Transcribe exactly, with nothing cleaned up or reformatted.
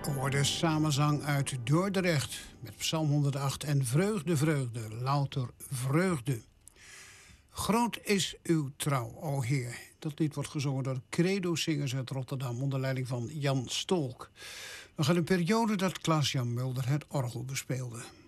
Hoorde samenzang uit Dordrecht met Psalm honderdacht en vreugde, vreugde, louter vreugde. Groot is uw trouw, o Heer. Dat lied wordt gezongen door Credo-zingers uit Rotterdam onder leiding van Jan Stolk. Nog in een periode dat Klaas-Jan Mulder het orgel bespeelde.